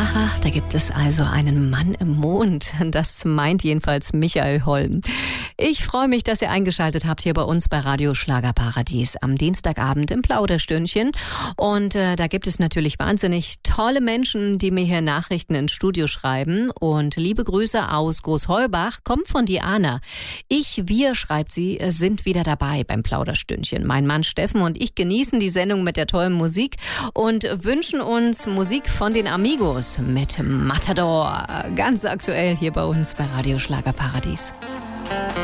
Aha, da gibt es also einen Mann im Mond. Das meint jedenfalls Michael Holm. Ich freue mich, dass ihr eingeschaltet habt hier bei uns bei Radio Schlagerparadies am Dienstagabend im Plauderstündchen. Und da gibt es natürlich wahnsinnig tolle Menschen, die mir hier Nachrichten ins Studio schreiben. Und liebe Grüße aus Großheubach kommt von Diana. Wir, schreibt sie, sind wieder dabei beim Plauderstündchen. Mein Mann Steffen und ich genießen die Sendung mit der tollen Musik und wünschen uns Musik von den Amigos mit Matador. Ganz aktuell hier bei uns bei Radio Schlagerparadies.